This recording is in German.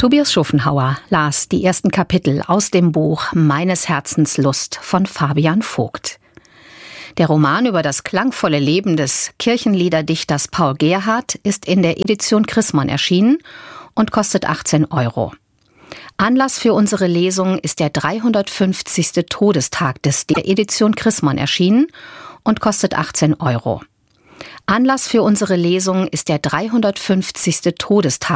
Tobias Schufenhauer las die ersten Kapitel aus dem Buch Meines Herzens Lust von Fabian Vogt. Der Roman über das klangvolle Leben des Kirchenliederdichters Paul Gerhardt ist in der Edition Chrismon erschienen und kostet 18 €. Anlass für unsere Lesung ist der 350. Todestag der Edition Chrismon erschienen und kostet 18 €. Anlass für unsere Lesung ist der 350. Todestag